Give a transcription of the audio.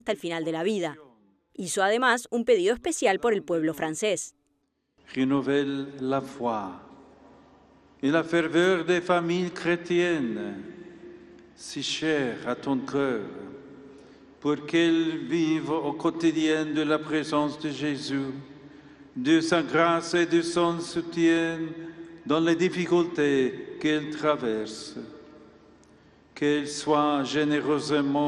hasta el final de la vida. Hizo además un pedido especial por el pueblo francés. Renouvelle la foi et la ferveur des familles chrétiennes, si chères à ton cœur, pour qu'elles vivent au quotidien de la présence de Jésus, de sa grâce et de son soutien dans les difficultés qu'elles traversent. Qu'elles soient généreusement